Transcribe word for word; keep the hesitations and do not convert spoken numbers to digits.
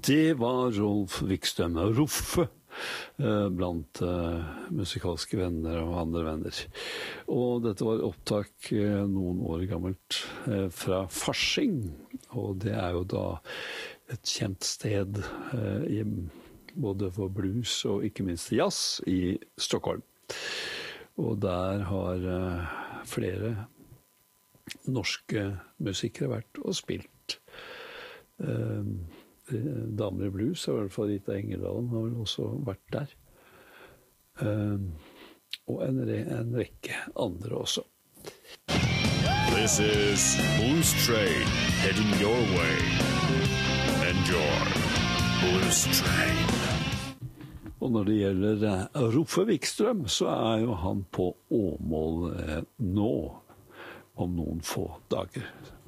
Det var Rolf Wikström, Roffe, blant uh, musikalske venner og andre venner. Og dette var opptak uh, noen år gammelt uh, fra Fasching, og det er jo da et kjent sted uh, i, både for blues og ikke minst jazz i Stockholm. Og der har uh, flere norske musikere vært og spilt. Uh, Damer i blues, i hvert fall Rita Engerdalen har vel også vært der. Um, og en, re en rekke andre også. This is Blues Train heading your way. Enjoy Blues Train. Og når det gjelder uh, Roffe Wikström, så er jo han på Åmål uh, nå, om noen få dager.